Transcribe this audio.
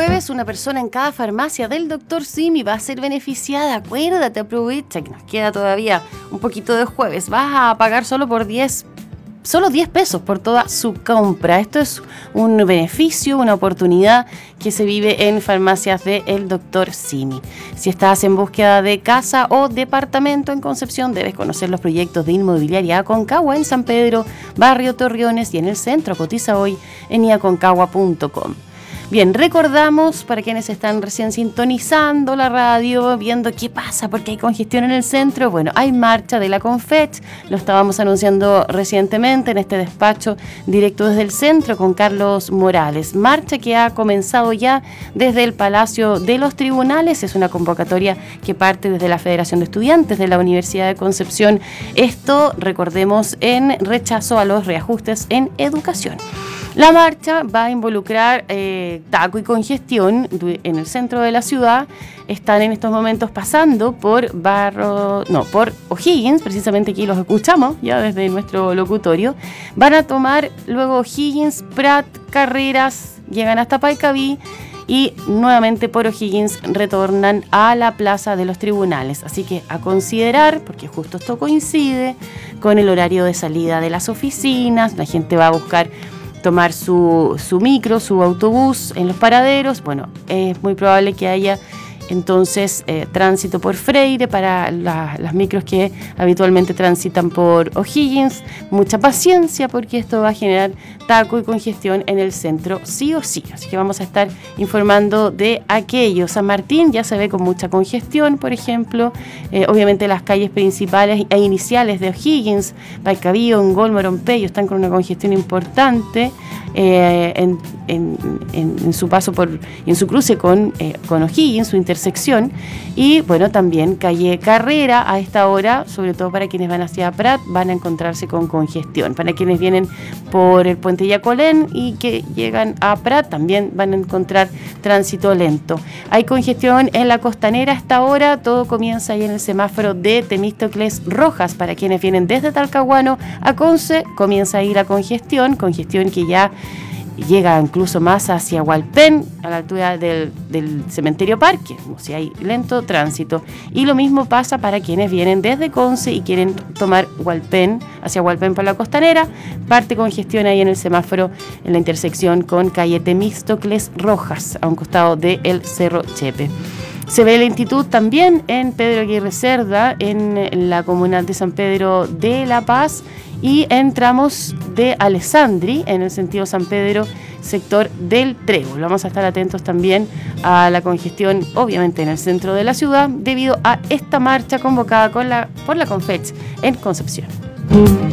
jueves, una persona en cada farmacia del Dr. Simi va a ser beneficiada. Acuérdate, aprovecha que nos queda todavía un poquito de jueves. Vas a pagar solo 10 pesos por toda su compra. Esto es un beneficio, una oportunidad que se vive en farmacias del Dr. Simi. Si estás en búsqueda de casa o departamento en Concepción, debes conocer los proyectos de Inmobiliaria Aconcagua en San Pedro, Barrio Torreones y en el centro. Cotiza hoy en iaconcagua.com. Bien, recordamos para quienes están recién sintonizando la radio, viendo qué pasa, porque hay congestión en el centro. Bueno, hay marcha de la Confech, lo estábamos anunciando recientemente en este despacho directo desde el centro con Carlos Morales. Marcha que ha comenzado ya desde el Palacio de los Tribunales, es una convocatoria que parte desde la Federación de Estudiantes de la Universidad de Concepción. Esto, recordemos, en rechazo a los reajustes en educación. La marcha va a involucrar taco y congestión en el centro de la ciudad. Están en estos momentos pasando por O'Higgins, precisamente aquí los escuchamos ya desde nuestro locutorio. Van a tomar luego O'Higgins, Prat, Carreras, llegan hasta Paicaví y nuevamente por O'Higgins retornan a la Plaza de los Tribunales. Así que a considerar, porque justo esto coincide con el horario de salida de las oficinas, la gente va a buscar tomar su micro, su autobús en los paraderos. Bueno, es muy probable que haya entonces tránsito por Freire para las micros que habitualmente transitan por O'Higgins. Mucha paciencia porque esto va a generar taco y congestión en el centro sí o sí. Así que vamos a estar informando de aquello. San Martín ya se ve con mucha congestión, por ejemplo. Obviamente las calles principales e iniciales de O'Higgins, Paicaví, Ongol, Morompeyo están con una congestión importante en su paso en su cruce con O'Higgins, su intersección. Y bueno, también calle Carrera a esta hora, sobre todo para quienes van hacia Prat, van a encontrarse con congestión. Para quienes vienen por el puente Yacolén y que llegan a Prat, también van a encontrar tránsito lento. Hay congestión en la Costanera a esta hora, todo comienza ahí en el semáforo de Temístocles Rojas. Para quienes vienen desde Talcahuano a Conce, comienza ahí la congestión que ya llega incluso más hacia Hualpén, a la altura del Cementerio Parque, o sea, hay lento tránsito. Y lo mismo pasa para quienes vienen desde Conce y quieren tomar Hualpén, hacia Hualpén por la Costanera, parte congestión ahí en el semáforo, en la intersección con calle Temístocles Rojas, a un costado del Cerro Chepe. Se ve lentitud también en Pedro Aguirre Cerda, en la comuna de San Pedro de La Paz, y en tramos de Alessandri, en el sentido San Pedro, sector del Trébol. Vamos a estar atentos también a la congestión, obviamente en el centro de la ciudad, debido a esta marcha convocada por la Confech en Concepción.